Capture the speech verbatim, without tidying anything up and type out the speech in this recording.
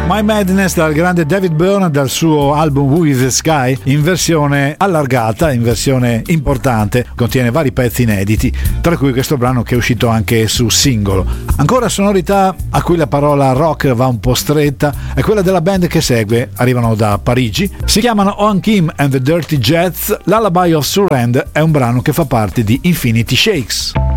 My Madness dal grande David Byrne, dal suo album With the Sky, in versione allargata, in versione importante, contiene vari pezzi inediti, tra cui questo brano che è uscito anche su singolo. Ancora sonorità a cui la parola rock va un po' stretta, è quella della band che segue, arrivano da Parigi, si chiamano On Kim and the Dirty Jets. Lullaby of Surrender è un brano che fa parte di Infinity Shakes.